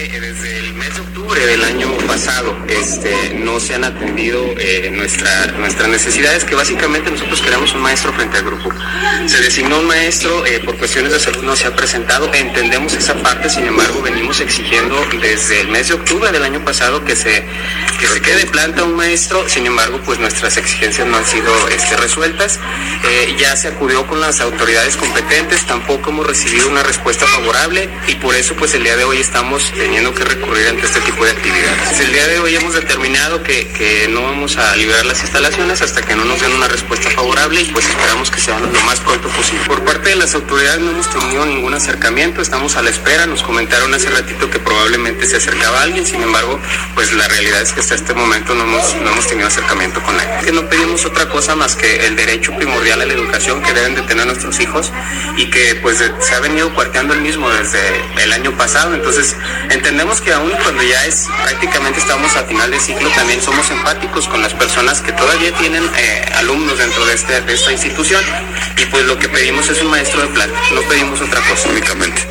Desde el mes de octubre del año pasado no se han atendido nuestras necesidades, que básicamente nosotros queremos un maestro frente al grupo. Se designó un maestro, por cuestiones de salud no se ha presentado, entendemos esa parte, sin embargo venimos exigiendo desde el mes de octubre del año pasado que se quede planta un maestro, sin embargo pues nuestras exigencias no han sido resueltas. Ya se acudió con las autoridades competentes, tampoco hemos recibido una respuesta favorable y por eso pues el día de hoy estamos teniendo que recurrir ante este tipo de actividades. El día de hoy hemos determinado que no vamos a liberar las instalaciones hasta que no nos den una respuesta favorable y pues esperamos que sea lo más pronto posible. Por parte de las autoridades no hemos tenido ningún acercamiento, estamos a la espera, nos comentaron hace ratito que probablemente se acercaba alguien, sin embargo pues la realidad es que hasta este momento no hemos tenido acercamiento con nadie. Que no pedimos otra cosa más que el derecho primordial a la educación que deben de tener nuestros hijos y que pues se ha venido cuarteando el mismo desde el año pasado, entonces entendemos que aún cuando ya prácticamente estamos a final de ciclo, también somos empáticos con las personas que todavía tienen alumnos dentro de esta institución y pues lo que pedimos es un maestro de planta, no pedimos otra cosa únicamente.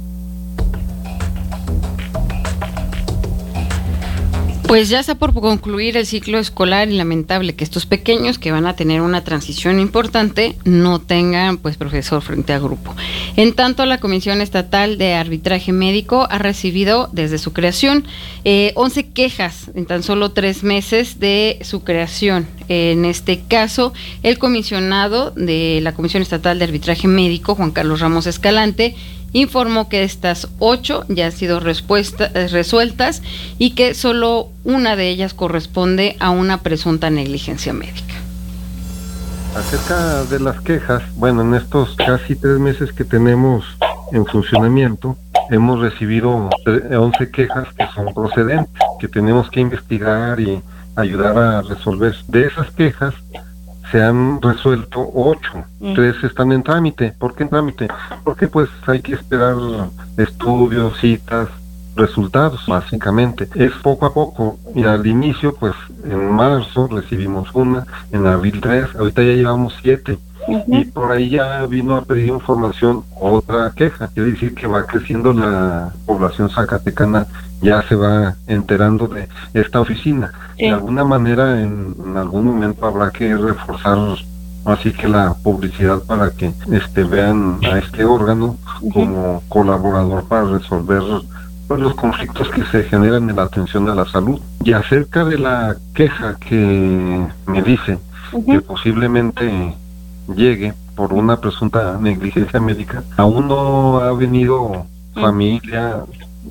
Pues ya está por concluir el ciclo escolar y lamentable que estos pequeños que van a tener una transición importante no tengan pues profesor frente a grupo. En tanto, la Comisión Estatal de Arbitraje Médico ha recibido desde su creación 11 quejas en tan solo 3 meses de su creación. En este caso, el comisionado de la Comisión Estatal de Arbitraje Médico, Juan Carlos Ramos Escalante, informó que estas 8 ya han sido resueltas y que solo una de ellas corresponde a una presunta negligencia médica. Acerca de las quejas, bueno, en estos casi 3 meses que tenemos en funcionamiento, hemos recibido 11 quejas que son procedentes, que tenemos que investigar y ayudar a resolver. De esas quejas, se han resuelto 8, 3 están en trámite. ¿Por qué en trámite? Porque pues hay que esperar estudios, citas, resultados, básicamente. Es poco a poco, y al inicio, pues en marzo recibimos una, en abril 3, ahorita ya llevamos 7, y por ahí ya vino a pedir información otra queja. Quiere decir que va creciendo la población zacatecana, ya se va enterando de esta oficina. De alguna manera, en algún momento habrá que reforzar así que la publicidad para que vean a este órgano como colaborador para resolver pues, los conflictos que se generan en la atención a la salud. Y acerca de la queja que me dice que posiblemente llegue por una presunta negligencia médica, aún no ha venido familia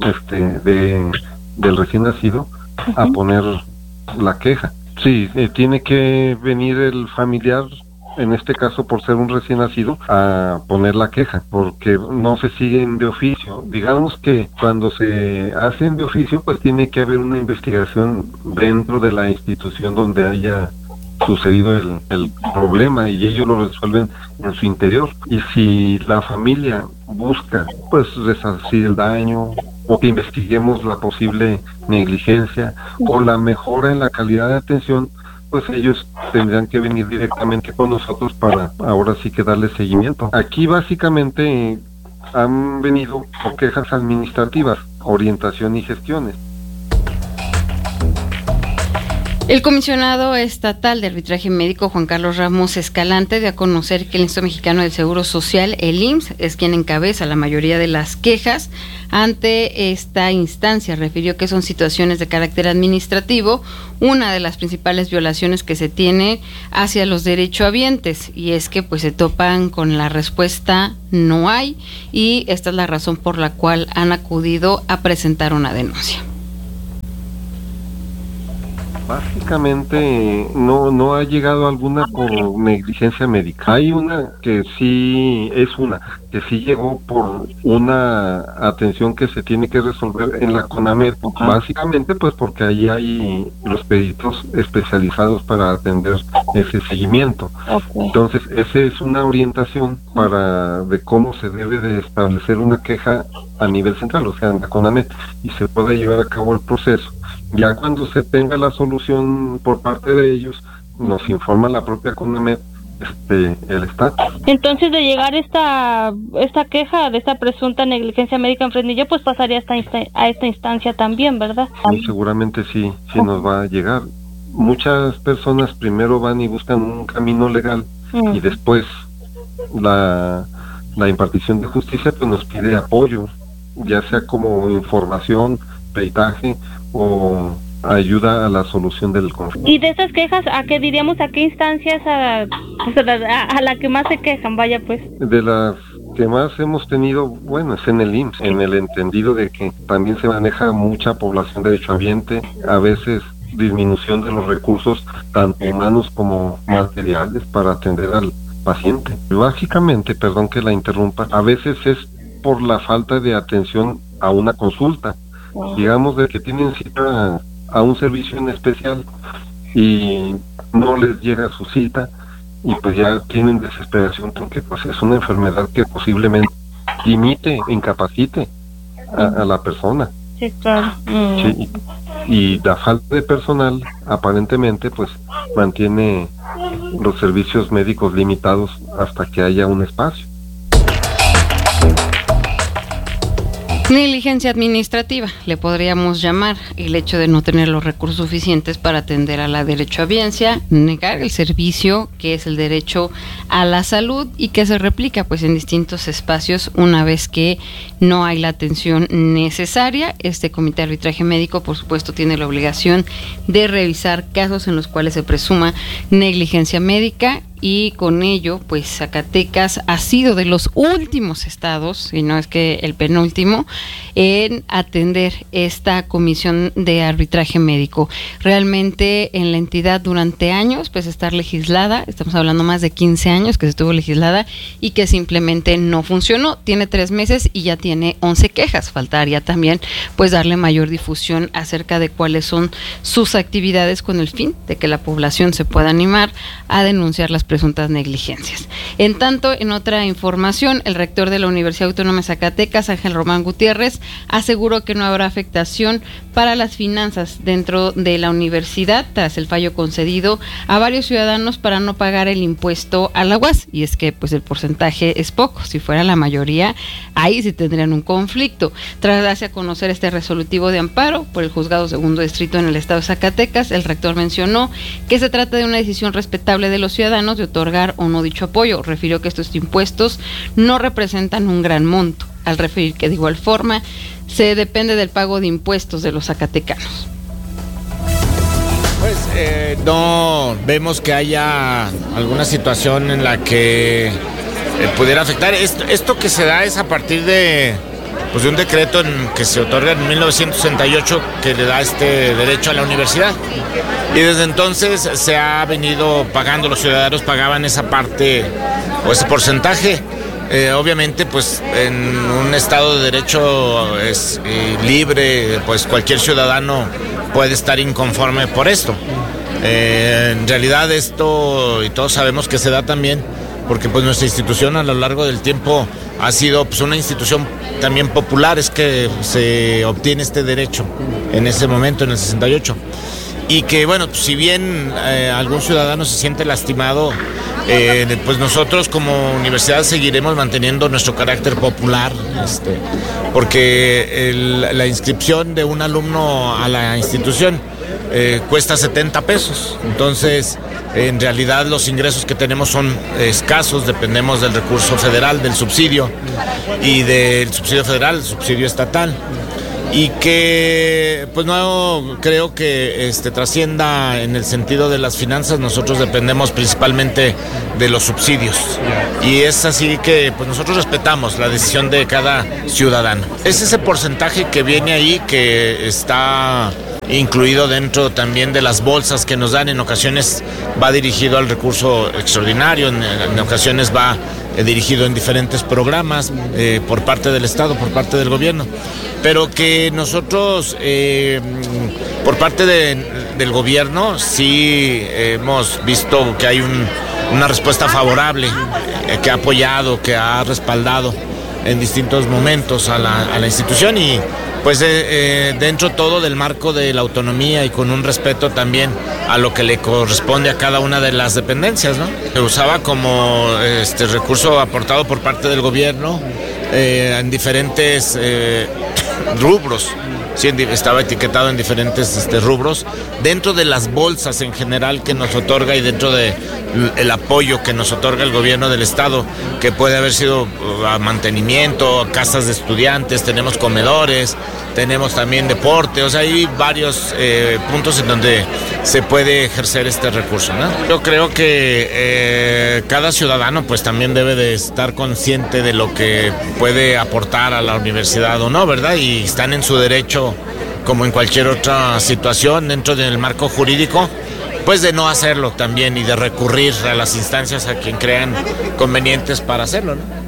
del recién nacido a poner la queja. Sí, tiene que venir el familiar, en este caso por ser un recién nacido, a poner la queja, porque no se siguen de oficio. Digamos que cuando se hacen de oficio, pues tiene que haber una investigación dentro de la institución donde haya sucedido el problema y ellos lo resuelven en su interior. Y si la familia busca pues resarcir el daño o que investiguemos la posible negligencia o la mejora en la calidad de atención, pues ellos tendrán que venir directamente con nosotros para ahora sí que darle seguimiento. Aquí básicamente han venido por quejas administrativas, orientación y gestiones. El comisionado estatal de arbitraje médico, Juan Carlos Ramos Escalante, dio a conocer que el Instituto Mexicano del Seguro Social, el IMSS, es quien encabeza la mayoría de las quejas ante esta instancia. Refirió que son situaciones de carácter administrativo, una de las principales violaciones que se tiene hacia los derechohabientes, y es que pues se topan con la respuesta no hay, y esta es la razón por la cual han acudido a presentar una denuncia. Básicamente no ha llegado alguna por negligencia médica. Hay una que sí llegó por una atención que se tiene que resolver en la CONAMED, básicamente pues porque ahí hay los peritos especializados para atender ese seguimiento. Entonces esa es una orientación de cómo se debe de establecer una queja a nivel central, o sea en la CONAMED, y se puede llevar a cabo el proceso. Ya cuando se tenga la solución por parte de ellos, nos informa la propia CONAMED el estatus. Entonces, de llegar esta queja de esta presunta negligencia médica en Fresnillo, pues pasaría a esta instancia también, ¿verdad? Sí, seguramente sí nos va a llegar. Muchas personas primero van y buscan un camino legal y después la impartición de justicia pues nos pide apoyo, ya sea como información, peritaje o ayuda a la solución del conflicto. Y de esas quejas, ¿a qué diríamos, a qué instancias, a la que más se quejan, vaya pues? De las que más hemos tenido, bueno, es en el IMSS, en el entendido de que también se maneja mucha población derechohabiente, a veces disminución de los recursos, tanto humanos como materiales, para atender al paciente. Básicamente, perdón que la interrumpa, a veces es por la falta de atención a una consulta. Digamos de que tienen cita a un servicio en especial y no les llega su cita y pues ya tienen desesperación porque pues es una enfermedad que posiblemente limite, incapacite a la persona. Sí, claro. Sí, y la falta de personal aparentemente pues mantiene los servicios médicos limitados hasta que haya un espacio. Negligencia administrativa, le podríamos llamar el hecho de no tener los recursos suficientes para atender a la derechohabiencia, negar el servicio que es el derecho a la salud y que se replica pues en distintos espacios una vez que no hay la atención necesaria. Este comité de arbitraje médico, por supuesto, tiene la obligación de revisar casos en los cuales se presuma negligencia médica. Y con ello, pues Zacatecas ha sido de los últimos estados, y no es que el penúltimo, en atender esta comisión de arbitraje médico. Realmente en la entidad durante años, pues estar legislada, estamos hablando más de 15 años que se estuvo legislada y que simplemente no funcionó. Tiene 3 meses y ya tiene 11 quejas. Faltaría también pues darle mayor difusión acerca de cuáles son sus actividades con el fin de que la población se pueda animar a denunciar las presuntas negligencias. En tanto, en otra información, el rector de la Universidad Autónoma de Zacatecas, Ángel Román Gutiérrez, aseguró que no habrá afectación para las finanzas dentro de la universidad tras el fallo concedido a varios ciudadanos para no pagar el impuesto a la UAS. Y es que pues el porcentaje es poco, si fuera la mayoría, ahí sí tendrían un conflicto. Tras darse a conocer este resolutivo de amparo por el Juzgado Segundo Distrito en el estado de Zacatecas, el rector mencionó que se trata de una decisión respetable de los ciudadanos de otorgar o no dicho apoyo. Refirió que estos impuestos no representan un gran monto, al referir que de igual forma se depende del pago de impuestos de los zacatecanos. Pues no vemos que haya alguna situación en la que pudiera afectar. Esto que se da es a partir de un decreto que se otorga en 1968 que le da este derecho a la universidad. Y desde entonces se ha venido pagando, los ciudadanos pagaban esa parte o ese porcentaje. Obviamente, pues en un estado de derecho libre, pues cualquier ciudadano puede estar inconforme por esto. En realidad esto, y todos sabemos que se da también, porque pues nuestra institución a lo largo del tiempo ha sido pues una institución también popular, es que se obtiene este derecho en ese momento, en el 68. Y que bueno, pues, si bien algún ciudadano se siente lastimado, pues nosotros como universidad seguiremos manteniendo nuestro carácter popular, porque la inscripción de un alumno a la institución cuesta 70 pesos. Entonces, en realidad los ingresos que tenemos son escasos, dependemos del recurso federal, del subsidio, y del subsidio federal, el subsidio estatal. Y que pues no creo que trascienda en el sentido de las finanzas. Nosotros dependemos principalmente de los subsidios y es así que pues nosotros respetamos la decisión de cada ciudadano. Es ese porcentaje que viene ahí, que está incluido dentro también de las bolsas que nos dan. En ocasiones va dirigido al recurso extraordinario, en ocasiones va dirigido en diferentes programas por parte del Estado, por parte del gobierno, pero que nosotros por parte del gobierno sí hemos visto que hay una respuesta favorable, que ha apoyado, que ha respaldado en distintos momentos a la institución, y pues dentro todo del marco de la autonomía y con un respeto también a lo que le corresponde a cada una de las dependencias, ¿no? Se usaba como recurso aportado por parte del gobierno en diferentes rubros. Sí, estaba etiquetado en diferentes rubros, dentro de las bolsas en general que nos otorga y dentro de el apoyo que nos otorga el gobierno del estado, que puede haber sido a mantenimiento, a casas de estudiantes, tenemos comedores, tenemos también deporte, o sea, hay varios puntos en donde se puede ejercer este recurso, ¿no? Yo creo que cada ciudadano pues también debe de estar consciente de lo que puede aportar a la universidad o no, ¿verdad? Y están en su derecho, como en cualquier otra situación dentro del marco jurídico, pues de no hacerlo también y de recurrir a las instancias a quien crean convenientes para hacerlo, ¿no?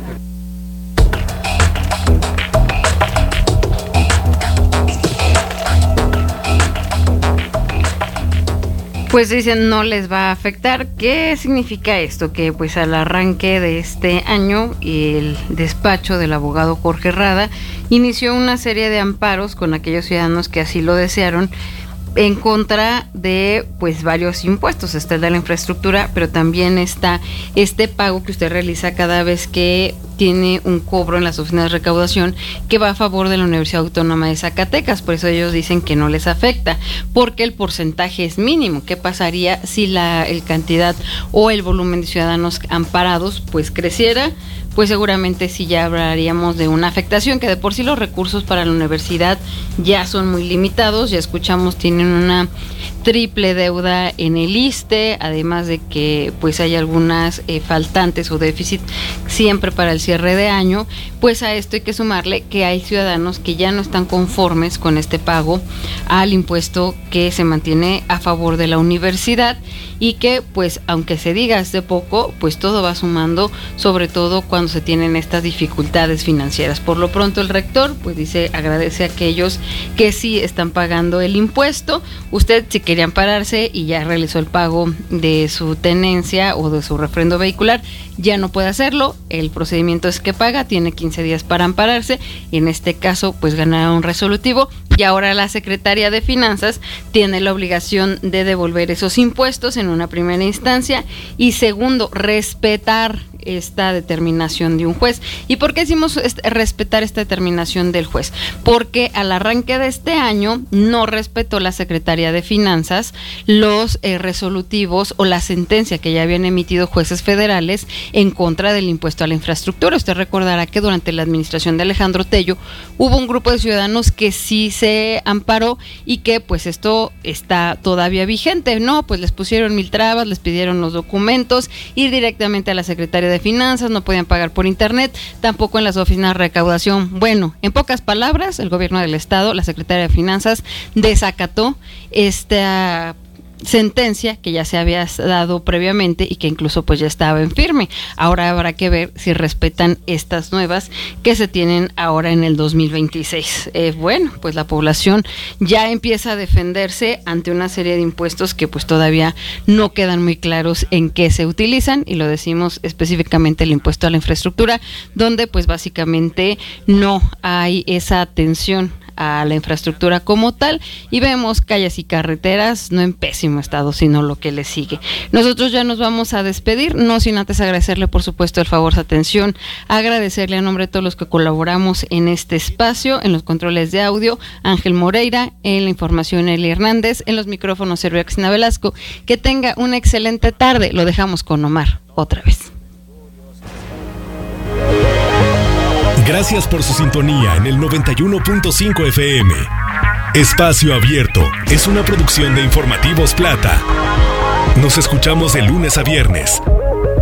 Pues dicen no les va a afectar. ¿Qué significa esto? Que pues al arranque de este año el despacho del abogado Jorge Rada inició una serie de amparos con aquellos ciudadanos que así lo desearon en contra de pues varios impuestos. Está el de la infraestructura, pero también está este pago que usted realiza cada vez que tiene un cobro en las oficinas de recaudación que va a favor de la Universidad Autónoma de Zacatecas. Por eso ellos dicen que no les afecta, porque el porcentaje es mínimo. ¿Qué pasaría si el cantidad o el volumen de ciudadanos amparados pues creciera? Pues seguramente sí ya hablaríamos de una afectación, que de por sí los recursos para la universidad ya son muy limitados. Ya escuchamos, tienen una triple deuda en el ISSSTE, además de que pues hay algunas faltantes o déficit siempre para el cierre de año. Pues a esto hay que sumarle que hay ciudadanos que ya no están conformes con este pago al impuesto que se mantiene a favor de la universidad, y que pues aunque se diga hace poco, pues todo va sumando, sobre todo cuando se tienen estas dificultades financieras. Por lo pronto el rector pues dice, agradece a aquellos que sí están pagando el impuesto. Usted, si quería ampararse y ya realizó el pago de su tenencia o de su refrendo vehicular, ya no puede hacerlo. El procedimiento es que paga, tiene 15 días para ampararse, y en este caso pues ganará un resolutivo, y ahora la Secretaría de Finanzas tiene la obligación de devolver esos impuestos en una primera instancia, y segundo, respetar esta determinación de un juez. ¿Y por qué decimos respetar esta determinación del juez? Porque al arranque de este año no respetó la Secretaría de Finanzas los resolutivos o la sentencia que ya habían emitido jueces federales en contra del impuesto a la infraestructura. Usted recordará que durante la administración de Alejandro Tello hubo un grupo de ciudadanos que sí se amparó y que pues esto está todavía vigente. No, pues les pusieron 1000 trabas, les pidieron los documentos, ir directamente a la Secretaría de Finanzas, no podían pagar por internet, tampoco en las oficinas de recaudación. Bueno, en pocas palabras, el gobierno del estado, la Secretaría de Finanzas, desacató esta sentencia que ya se había dado previamente y que incluso pues ya estaba en firme. Ahora habrá que ver si respetan estas nuevas que se tienen ahora en el 2026. Bueno, pues la población ya empieza a defenderse ante una serie de impuestos que pues todavía no quedan muy claros en qué se utilizan, y lo decimos específicamente el impuesto a la infraestructura, donde pues básicamente no hay esa atención a la infraestructura como tal, y vemos calles y carreteras no en pésimo estado, sino lo que le sigue. Nosotros ya nos vamos a despedir, no sin antes agradecerle por supuesto el favor, su atención, agradecerle a nombre de todos los que colaboramos en este espacio, en los controles de audio, Ángel Moreira, en la información Eli Hernández, en los micrófonos Sergio Cristina Velasco. Que tenga una excelente tarde. Lo dejamos con Omar otra vez. Gracias por su sintonía en el 91.5 FM. Espacio Abierto es una producción de Informativos Plata. Nos escuchamos de lunes a viernes.